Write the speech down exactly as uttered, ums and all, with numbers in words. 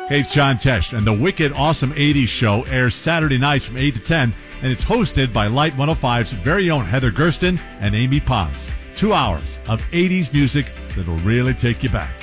Hey, it's John Tesh, and the Wicked Awesome eighties Show airs Saturday nights from eight to ten, and it's hosted by Light one oh five's very own Heather Gersten and Amy Pons. Two hours of eighties music that'll really take you back.